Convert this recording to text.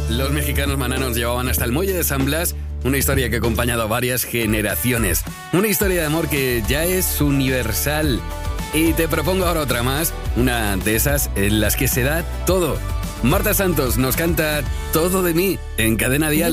Los mexicanos Maná nos llevaban hasta el muelle de San Blas, una historia que ha acompañado a varias generaciones. Una historia de amor que ya es universal. Y te propongo ahora otra más, una de esas en las que se da todo. Marta Santos nos canta Todo de mí en Cadena Dial.